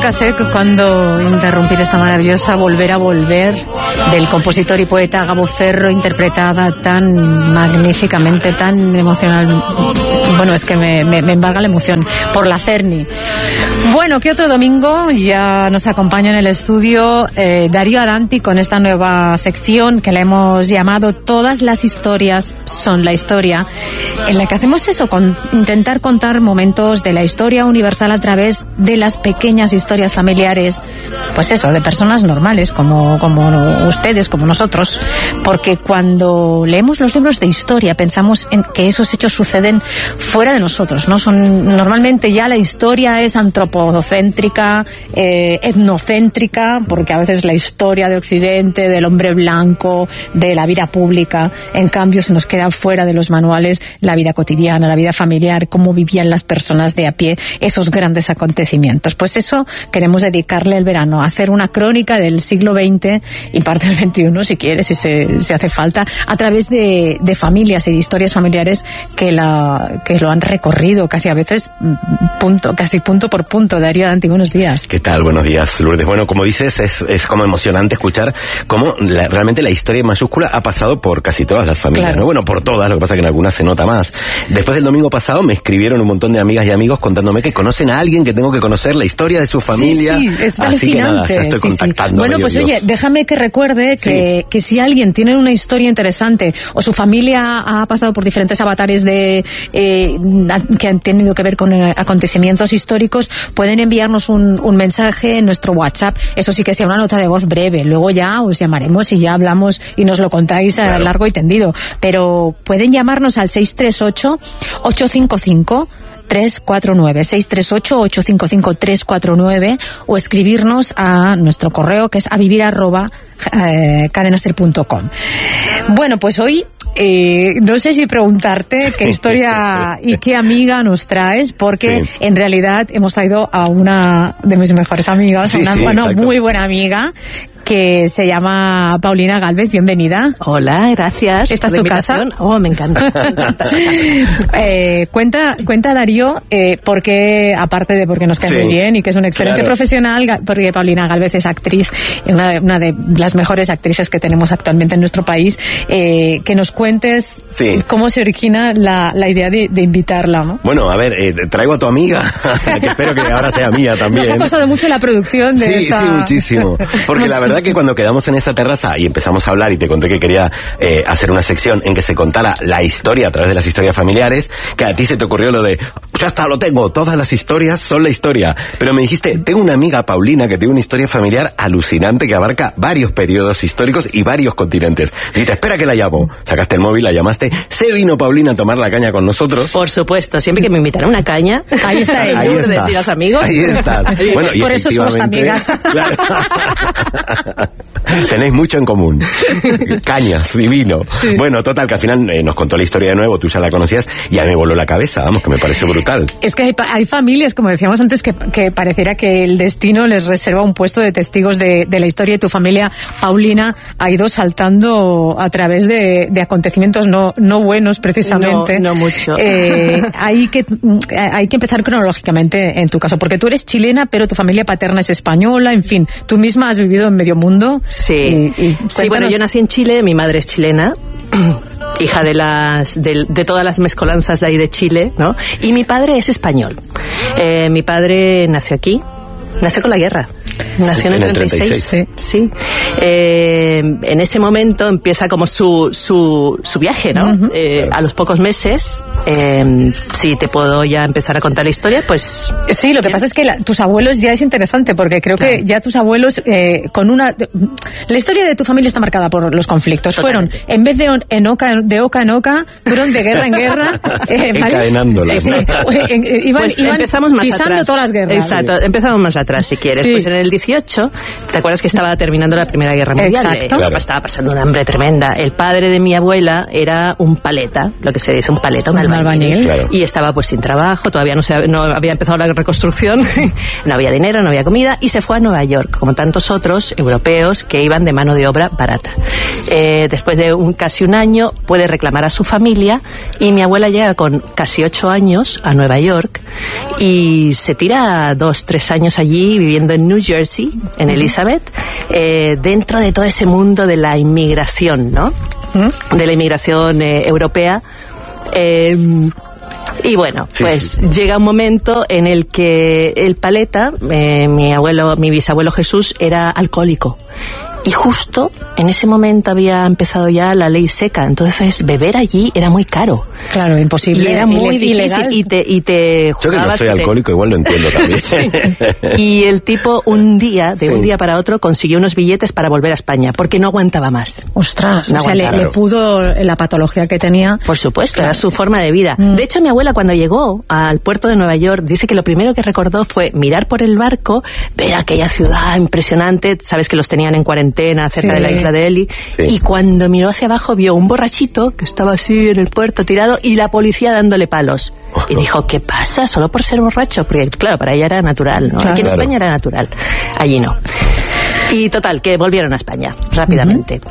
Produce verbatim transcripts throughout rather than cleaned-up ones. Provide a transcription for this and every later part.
nunca sé cuándo interrumpir esta maravillosa Volver a volver del compositor y poeta Gabo Ferro, interpretada tan magníficamente, tan emocional. Bueno, es que me, me, me embarga la emoción por la Cerny. Bueno, ¿qué otro domingo? Ya nos acompaña en el estudio eh, Darío Adanti con esta nueva sección que le hemos llamado Todas las historias son la historia, en la que hacemos eso, con intentar contar momentos de la historia universal a través de las pequeñas historias familiares, pues eso, de personas normales como, como ustedes, como nosotros, porque cuando leemos los libros de historia pensamos en que esos hechos suceden fuera de nosotros, ¿no? Son, normalmente ya la historia es antropocéntrica, eh, etnocéntrica, porque a veces la historia de Occidente, del hombre blanco, de la vida pública, en cambio se nos queda fuera de los manuales la vida cotidiana, la vida familiar, cómo vivían las personas de a pie esos grandes acontecimientos. Pues eso queremos dedicarle el verano, a hacer una crónica del siglo veinte y parte del veintiuno, si quieres, si se, si hace falta, a través de, de familias y de historias familiares que la que lo han recorrido casi a veces punto, casi punto por punto. Darío Adanti, buenos días. ¿Qué tal? Buenos días, Lourdes. Bueno, como dices, es, es como emocionante escuchar cómo la, realmente la historia en mayúscula ha pasado por casi todas las familias, claro. ¿no? Bueno, por todas, lo que pasa es que en algunas se nota más. Después del domingo pasado me escribieron un montón de amigas y amigos contándome que conocen a alguien que tengo que conocer, la historia de su familia. Sí, sí, es así alucinante. Que nada, ya estoy sí, contactando. Sí. Bueno, pues Dios. Oye, déjame que recuerde que, sí. que si alguien tiene una historia interesante o su familia ha pasado por diferentes avatares de eh, que han tenido que ver con acontecimientos históricos, pueden enviarnos un, un mensaje en nuestro WhatsApp. Eso sí que sea una nota de voz breve. Luego ya os llamaremos y ya hablamos y nos lo contáis a claro. largo y tendido. Pero pueden llamarnos al seis tres ocho, ocho cinco cinco, tres cuatro nueve, seis tres ocho, ocho cinco cinco, tres cuatro nueve, o escribirnos a nuestro correo, que es a vivir arroba eh, cadenaster punto com. Bueno, pues hoy eh, no sé si preguntarte qué historia y qué amiga nos traes, porque sí. en realidad hemos traído a una de mis mejores amigas, sí, una sí, bueno, muy buena amiga, que se llama Paulina Gálvez. Bienvenida. Hola, gracias. ¿Esta es tu casa? Oh, me encanta. Me encanta esta casa. Eh, cuenta, cuenta Darío, eh, porque, aparte de porque nos cae sí, muy bien y que es un excelente claro. profesional, porque Paulina Gálvez es actriz, una de, una de las mejores actrices que tenemos actualmente en nuestro país, eh, que nos cuentes sí. cómo se origina la, la idea de, de invitarla, ¿no? Bueno, a ver, eh, traigo a tu amiga, que espero que ahora sea mía también. Nos ha costado mucho la producción de sí, esta... Sí, muchísimo. Porque la verdad que cuando quedamos en esa terraza y empezamos a hablar y te conté que quería eh, hacer una sección en que se contara la historia a través de las historias familiares, que a ti se te ocurrió lo de, ya está, lo tengo, todas las historias son la historia. Pero me dijiste, tengo una amiga, Paulina, que tiene una historia familiar alucinante que abarca varios periodos históricos y varios continentes. Dijiste, espera que la llamo. Sacaste el móvil, la llamaste. Se vino Paulina a tomar la caña con nosotros. Por supuesto, siempre que me invitan a una caña, ahí está ella, ahí estás, y los amigos. Ahí estás. Bueno, y por eso somos amigas. Claro. Tenéis mucho en común. Cañas y vino. Sí. Bueno, total, que al final eh, nos contó la historia de nuevo, tú ya la conocías, y a mí me voló la cabeza, vamos, que me pareció brutal. Es que hay, hay familias, como decíamos antes, que, que pareciera que el destino les reserva un puesto de testigos de, de la historia de tu familia. Paulina ha ido saltando a través de, de acontecimientos no, no buenos, precisamente. No, no mucho. Eh, hay, que, hay que empezar cronológicamente en tu caso, porque tú eres chilena, pero tu familia paterna es española, en fin, tú misma has vivido en medio mundo. Sí, y, y sí, bueno, yo nací en Chile, mi madre es chilena, hija de las de, de todas las mezcolanzas de ahí de Chile, ¿no? Y mi padre es español. Eh, mi padre nació aquí, nació con la guerra. Nació en el treinta y seis, sí. sí. Eh, en ese momento empieza como su su, su viaje, ¿no? Uh-huh. Eh, a los pocos meses, eh, si te puedo ya empezar a contar la historia, pues... Sí, lo que pasa es que la, tus abuelos ya es interesante, porque creo claro. que ya tus abuelos, eh, con una... La historia de tu familia está marcada por los conflictos. Totalmente. Fueron, en vez de en oca, de oca en oca, fueron de guerra en guerra. Eh, Encadenándolas. Eh, eh, iban, pues iban empezamos más pisando atrás. todas las guerras. Exacto, sí. Empezamos más atrás, si quieres. Sí. Pues en el dieciocho, ¿te acuerdas que estaba terminando la Primera Primera Guerra Mundial. Exacto. Eh, Claro. Estaba pasando una hambre tremenda. El padre de mi abuela era un paleta, lo que se dice un paleta, un Un albañil. albañil. Claro. Y estaba pues sin trabajo, todavía no, se, no había empezado la reconstrucción, no había dinero, no había comida, y se fue a Nueva York, como tantos otros europeos que iban de mano de obra barata. Eh, después de un, casi un año puede reclamar a su familia, y mi abuela llega con casi ocho años a Nueva York y se tira dos, tres años allí viviendo en New Jersey, en Elizabeth, eh, dentro de todo ese mundo de la inmigración, ¿no? De la inmigración eh, europea. Eh, y bueno, Sí, pues sí, sí. llega un momento en el que el paleta, eh, mi abuelo, mi bisabuelo Jesús, era alcohólico. Y justo en ese momento había empezado ya la ley seca, entonces beber allí era muy caro. Claro, imposible. Y era muy ile- difícil, ilegal. y te, y te Yo que no jugabas soy que te- alcohólico, igual lo entiendo también. Sí. Y el tipo un día, de Sí. un día para otro, consiguió unos billetes para volver a España, porque no aguantaba más. Ostras, No o sea, le, aguantaba. le pudo la patología que tenía. Por supuesto, era su forma de vida. Mm. De hecho, mi abuela cuando llegó al puerto de Nueva York dice que lo primero que recordó fue mirar por el barco, ver aquella ciudad impresionante, sabes que los tenían en cuarentena cerca Sí. de la isla de Eli, Sí. y cuando miró hacia abajo vio un borrachito que estaba así en el puerto tirado y la policía dándole palos. Y dijo, ¿qué pasa? Solo por ser borracho, porque claro, para ella era natural, ¿no? Claro. Aquí en Claro. España era natural, allí no. Y total, que volvieron a España rápidamente.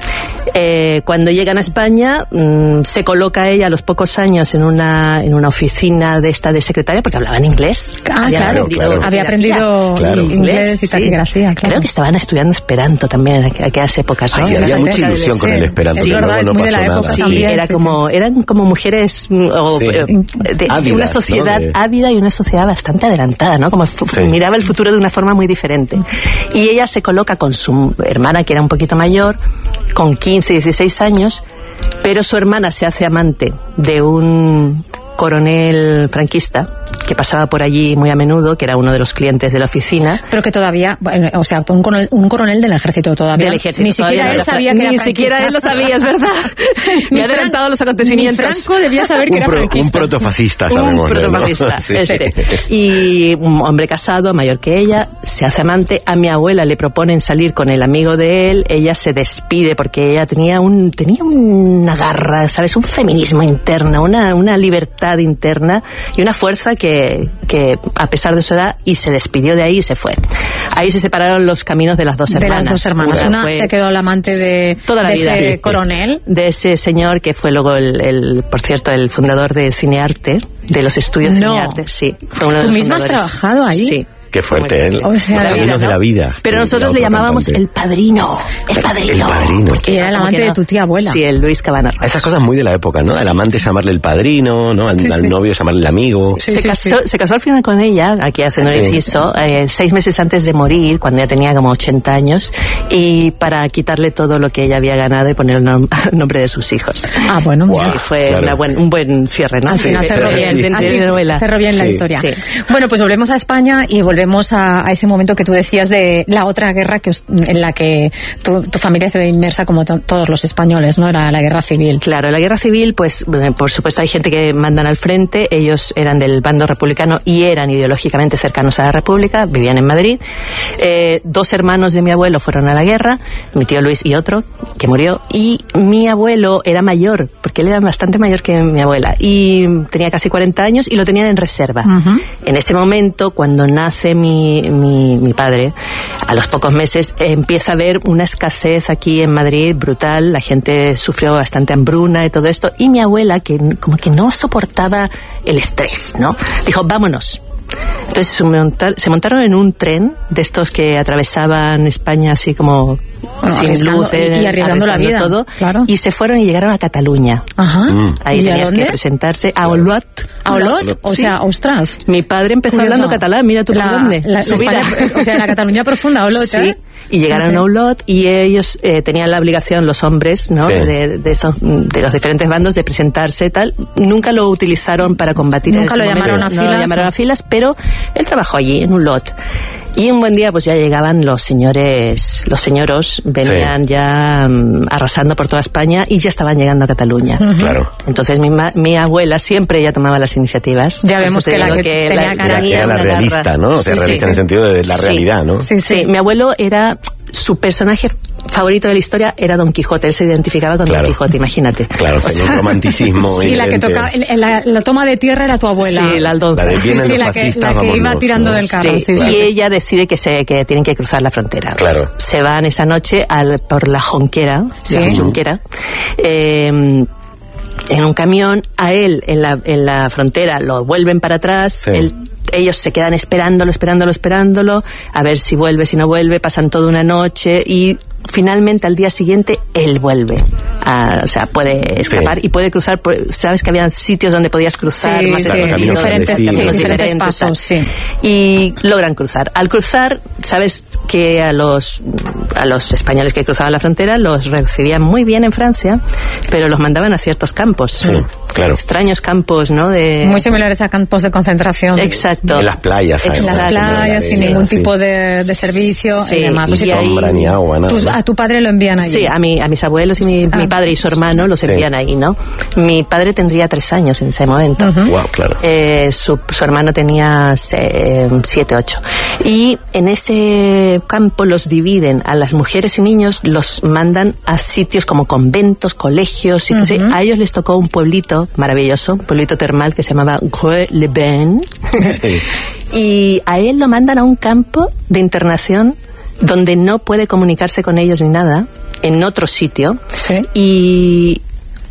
Eh, cuando llegan a España, mmm, se coloca ella a los pocos años en una en una oficina de esta de secretaria, porque hablaba en inglés. Ah, Había claro, aprendido claro. Había taquigrafía. aprendido Claro. inglés y Sí. taquigrafía, claro. Creo que estaban estudiando Esperanto también en aqu- aquellas épocas, ¿no? Ay, sí, había Fíjate, mucha la ilusión con sí. el esperanto. Es que verdad, luego es no muy de pasó la nada. época Sí, también, era sí, como, eran como mujeres mm, o, Sí. eh, de, Ávidas, una ¿no? sociedad De- ávida y una sociedad bastante adelantada, ¿no? Como fu- Sí. miraba el futuro de una forma muy diferente. Y ella se coloca con su hermana, que era un poquito mayor, con quince, dieciséis años, pero su hermana se hace amante de un coronel franquista que pasaba por allí muy a menudo, que era uno de los clientes de la oficina. Pero que todavía, bueno, o sea, un coronel, un coronel del ejército todavía. Del ejército. Ni siquiera Todavía él no era sabía fra- que era Ni siquiera franquista. él lo sabía, es verdad. Ni Me ha adelantado Fran- los acontecimientos. Ni Franco debía saber que Un, era pro- un franquista. protofascista, Un llamémosle, ¿no? protofascista, Sí, este. sí. Y un hombre casado, mayor que ella, se hace amante. A mi abuela le proponen salir con el amigo de él. Ella se despide porque ella tenía un tenía una garra, ¿sabes? Un feminismo interno, una, una libertad interna y una fuerza que, que, a pesar de su edad, y se despidió de ahí y se fue. Ahí se separaron los caminos de las dos De hermanas. las dos hermanas. Una fue se quedó el amante de, toda la de vida. ese coronel. De ese señor que fue luego el, el, por cierto, el fundador de Cinearte, de los estudios No. Cinearte, sí. Fue uno de ¿Tú los misma has fundadores. trabajado ahí? Sí. Qué fuerte, ¿eh? O sea, Los la caminos vida, de ¿no? la vida. Pero La nosotros otra le llamábamos cantante. el padrino. El padrino. El padrino. Porque Y era el como amante que de tu tía abuela. Sí, el Luis Cabanarro. A esas cosas muy de la época, ¿no? Al amante llamarle el padrino, ¿no? Al, Sí, al sí. novio llamarle el amigo. Sí, se, sí, casó, sí. se casó al final con ella, aquí haciendo un Sí. inciso, eh, seis meses antes de morir, cuando ya tenía como ochenta años, y para quitarle todo lo que ella había ganado y poner el nom- nombre de sus hijos. Ah, bueno, Guau. mira. Sí, fue claro. una buen, un buen cierre, ¿no? Al final Sí, cerró sí, bien. sí. Al De fin novela. cerró bien la Sí. historia. Sí. Bueno, pues volvemos a España y volvemos a, a ese momento que tú decías de la otra guerra que os- en la que tu, tu familia se ve inmersa como to- todos los españoles, ¿no? Era la guerra civil. Claro, la guerra civil, pues eh, por supuesto hay gente que mandan al frente, ellos eran del bando republicano y eran ideológicamente cercanos a la República, vivían en Madrid. Eh, dos hermanos de mi abuelo fueron a la guerra, mi tío Luis y otro, que murió, y mi abuelo era mayor, porque él era bastante mayor que mi abuela, y tenía casi cuarenta años y lo tenían en reserva. Ujú. En ese momento, cuando nace mi, mi, mi padre, a los pocos meses eh, empieza a haber una escasez aquí en Madrid brutal, la gente sufrió bastante hambruna y todo esto, y mi abuela, que n- como que no soportaba el estrés, ¿no? Dijo, vámonos. Entonces se, montar- se montaron en un tren de estos que atravesaban España así como Bueno, sin arriesgando- luz, eh, y arriesgando la vida, todo, claro. y se fueron y llegaron a Cataluña. Ajá. Mm. Ahí ¿Y a tenías dónde? que presentarse a Olot. ¿A Olot? O Sí. sea, ostras. Mi padre empezó Curioso. hablando catalán, mira tú por La- dónde. la- Su la vida. España- o sea, la Cataluña profunda, Olot, Sí. ¿eh? Y llegaron Sí, sí. a Olot y ellos eh, tenían la obligación, los hombres, ¿no? Sí. De, de, esos, de los diferentes bandos, de presentarse y tal. Nunca lo utilizaron para combatir. en Nunca ese lo momento. llamaron a No lo filas, llamaron ¿o? a filas, pero él trabajó allí, en Olot. Y un buen día, pues ya llegaban los señores, los señoros venían ya mm, arrasando por toda España y ya estaban llegando a Cataluña. Claro. Entonces mi, ma- mi abuela siempre ella tomaba las iniciativas. Ya Por vemos eso te que la digo que tenía la- cara- Era, era la una realista, garra. ¿no? O sea, Sí, realista sí. en el sentido de la Sí. realidad, ¿no? Sí, sí. Sí, mi abuelo era su personaje favorito de la historia era Don Quijote. Él se identificaba con claro. Don Quijote, imagínate. Claro, tenía un romanticismo. Sí, la que tocaba, la, la toma de tierra era tu abuela. Sí, la aldonza. La de sí, sí, la que, la que iba tirando del carro. Sí, sí, sí. Sí. Y ella decide que se que tienen que cruzar la frontera. Claro. Se van esa noche al, por la Jonquera, Sí. la Jonquera, eh, en un camión. A él en la, en la frontera lo vuelven para atrás. Sí. Él, ellos se quedan esperándolo, esperándolo, esperándolo, a ver si vuelve, si no vuelve. Pasan toda una noche y finalmente al día siguiente él vuelve. A, o sea, puede escapar sí. y puede cruzar. Por, sabes que había sitios donde podías cruzar sí, más sí, escondidos, diferentes, sí, caminos diferentes diferentes pasos, sí. Y logran cruzar. Al cruzar, sabes que a los a los españoles que cruzaban la frontera los recibían muy bien en Francia, pero los mandaban a ciertos campos. Sí, claro. Extraños campos, ¿no? De... Muy similares a campos de concentración. Exacto. En las playas, en las playas, sin ningún sí. tipo de, de servicio sí. y demás. Ni sombra, ahí, ni agua, nada. Tus, a tu padre lo envían ahí. Sí, a, mi, a mis abuelos y mi, ah. mi padre y su hermano los envían sí. ahí, ¿no? Mi padre tendría tres años en ese momento. Uh-huh. Wow, claro. Eh, su, su hermano tenía eh, siete, ocho. Y en ese campo los dividen. A las mujeres y niños los mandan a sitios como conventos, colegios. Y uh-huh. así. A ellos les tocó un pueblito maravilloso, un pueblito termal que se llamaba Greux-les-Bains. Y a él lo mandan a un campo de internación donde no puede comunicarse con ellos ni nada, en otro sitio. Sí. Y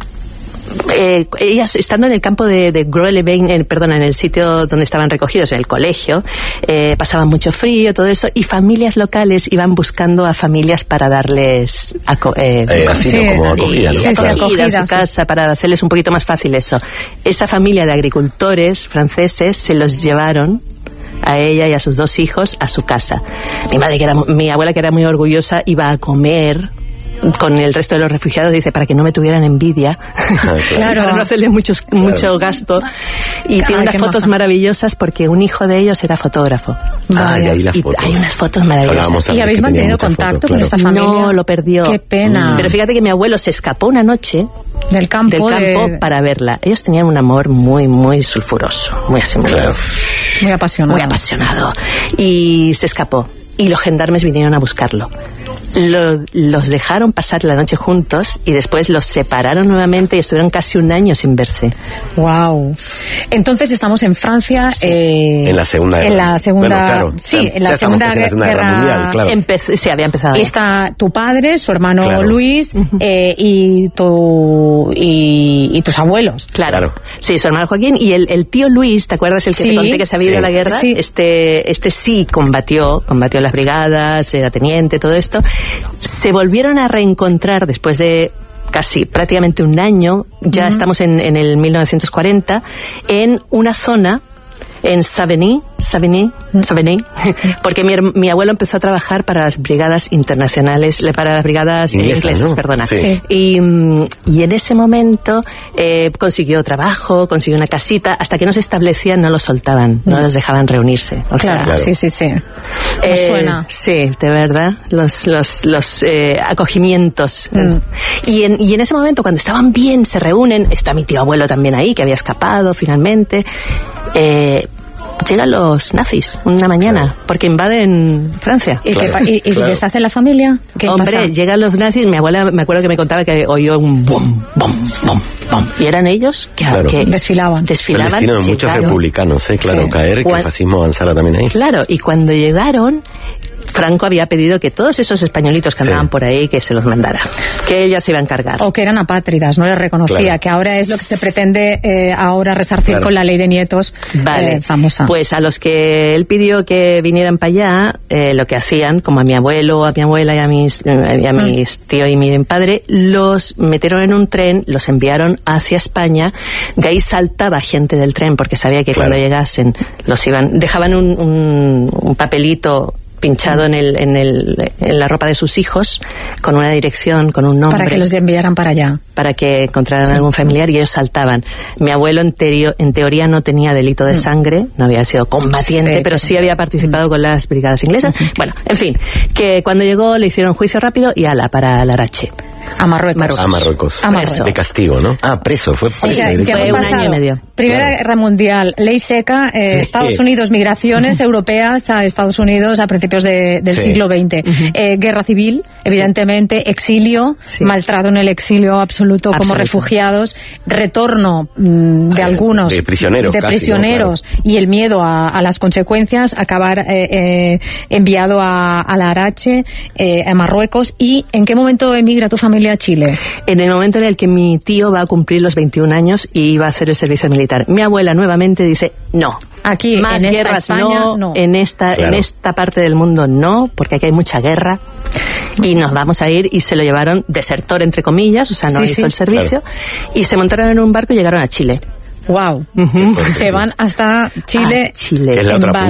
eh, ellas, estando en el campo de, de Greux-les-Bains, eh, perdón, en el sitio donde estaban recogidos, en el colegio, eh, pasaban mucho frío, todo eso, y familias locales iban buscando a familias para darles aco- eh, eh, así, sí, como acogida, sí, ¿no? sí, Claro. acogida a su casa, para hacerles un poquito más fácil eso. Esa familia de agricultores franceses se los llevaron a ella y a sus dos hijos a su casa. Mi madre, que era, mi abuela, que era muy orgullosa, iba a comer con el resto de los refugiados, dice, para que no me tuvieran envidia, claro. para no hacerle muchos, claro. mucho gasto. Y Ay, tiene unas fotos maja. maravillosas porque un hijo de ellos era fotógrafo. Ay, ahí las y fotos. hay unas fotos maravillosas. ¿Y habéis mantenido contacto fotos, claro. con esta familia? No, lo perdió. Qué pena. Mm. Pero fíjate que mi abuelo se escapó una noche del campo, del campo de... para verla. Ellos tenían un amor muy, muy sulfuroso, muy así, muy, claro. muy apasionado. Muy apasionado. Y se escapó. Y los gendarmes vinieron a buscarlo. Lo, los dejaron pasar la noche juntos y después los separaron nuevamente y estuvieron casi un año sin verse. Wow. Entonces estamos en Francia, sí. eh, en la segunda en la segunda bueno, claro, sí, en la segunda, en la segunda guerra, guerra mundial, claro. Empecé, sí, había empezado. Está tu padre, su hermano claro. Luis uh-huh. eh, y tu y, y tus abuelos. Claro. claro. Sí, su hermano Joaquín y el, el tío Luis, ¿te acuerdas el que sí, te conté que se había sí. ido a la guerra? Sí. Este este sí combatió, combatió las brigadas, era teniente, todo esto. Se volvieron a reencontrar después de casi prácticamente un año, ya uh-huh. estamos en, en el mil novecientos cuarenta, en una zona en Savigny, Savigny, Savigny, porque mi, mi abuelo empezó a trabajar para las brigadas internacionales, para las brigadas inglesas, inglesas, ¿no? perdona. Sí. Y, y en ese momento eh, consiguió trabajo, consiguió una casita, hasta que no se establecían no los soltaban, no los dejaban reunirse. O claro, sea, claro, sí, sí, sí. Eh, suena. Sí, de verdad, los, los, los eh, acogimientos. Mm. Y, en, y en ese momento, cuando estaban bien, se reúnen, está mi tío abuelo también ahí, que había escapado finalmente. Eh, llegan los nazis una mañana, claro. porque invaden Francia. ¿Y, claro, qué, y, y claro. deshace la familia? ¿Qué Hombre, pasa? llegan los nazis, mi abuela me acuerdo que me contaba que oyó un bom, bom, bom, bom. Y eran ellos que, claro. que desfilaban. desfilaban. El destino de muchos llegaron. republicanos, ¿eh? Claro, sí. caer, que el fascismo avanzara también ahí. Claro, y cuando llegaron, Franco había pedido que todos esos españolitos que andaban sí. por ahí, que se los mandara, que ella se iba a encargar. O que eran apátridas, no les reconocía, claro. que ahora es lo que se pretende eh, ahora resarcir claro. con la ley de nietos vale. eh, famosa. Pues a los que él pidió que vinieran para allá, eh, lo que hacían, como a mi abuelo, a mi abuela y a mis, y a mis mm. tío y mi padre, los metieron en un tren, los enviaron hacia España, de ahí saltaba gente del tren, porque sabía que claro. cuando llegasen los iban, dejaban un, un, un papelito pinchado en el, en el en la ropa de sus hijos con una dirección, con un nombre, para que los enviaran para allá, para que encontraran sí. algún familiar, y ellos saltaban. Mi abuelo en, teoría, en teoría no tenía delito de sangre, no había sido combatiente, sí, pero sí había participado mm. con las brigadas inglesas. Uh-huh. Bueno, en fin, que cuando llegó le hicieron juicio rápido y ala para Larache. A Marruecos. A Marruecos. A Marruecos. De castigo, ¿no? Ah, preso. Fue preso. O sea, que Fue hemos un año y medio. Primera Claro. Guerra Mundial, ley seca, eh, Sí. Estados Unidos, migraciones europeas a Estados Unidos a principios de, del Sí. siglo veinte. Eh, guerra civil, evidentemente, exilio, Sí. maltrato en el exilio absoluto, como Absoluto. refugiados, retorno mm, de Ah, algunos de prisioneros de casi, ¿no? prisioneros y el miedo a, a las consecuencias, acabar eh, eh, enviado a, a la Arache, eh, a Marruecos. ¿Y en qué momento emigra tu familia a Chile? En el momento en el que mi tío va a cumplir los veintiún años y va a hacer el servicio militar. Mi abuela nuevamente dice, no. Aquí, Más en esta guerras España, no, no. En, esta, Claro. en esta parte del mundo no, porque aquí hay mucha guerra. Y nos vamos a ir, y se lo llevaron desertor, entre comillas, o sea, no Sí, hizo sí. el servicio. Y se montaron en un barco y llegaron a Chile. Wow. Ujú. fuerte, Se sí. van hasta Chile. A Chile. Que es la en otra barco.